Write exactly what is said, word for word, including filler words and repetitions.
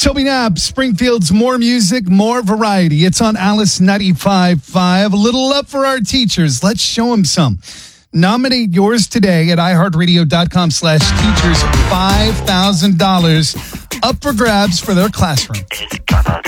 Toby Knapp, Springfield's More Music, More Variety. It's on Alice ninety-five point five. A little love for our teachers. Let's show them some. Nominate yours today at iHeartRadio.com slash teachers. five thousand dollars up for grabs for their classroom.